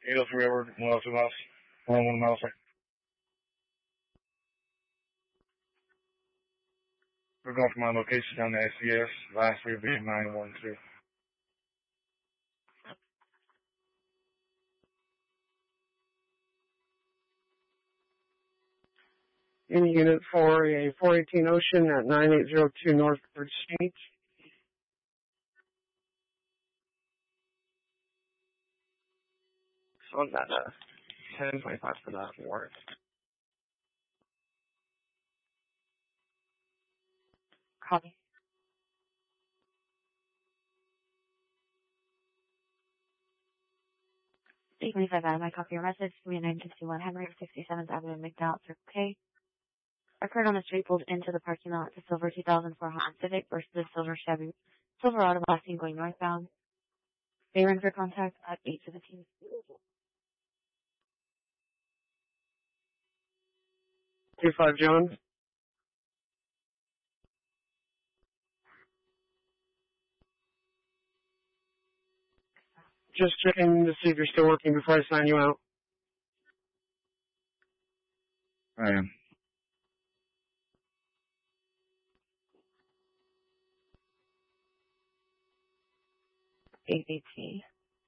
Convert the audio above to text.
Eagles River, 102 miles, 101 miles. We're going from my location down to SCS, last week being 912. Any unit for a 418 Ocean at 9802 North 3rd Street. So on that 1025 for that warrant. Copy. 825 Adam, I copy your message. 3961 Henry, 67th Avenue, McDowell, Circle K. Occurred on the street, pulled into the parking lot. The silver 2004 Honda Civic versus the silver Chevy Silverado Blasting going northbound. They ran for contact at 817. 25 John. Just checking to see if you're still working before I sign you out. I am. AVP.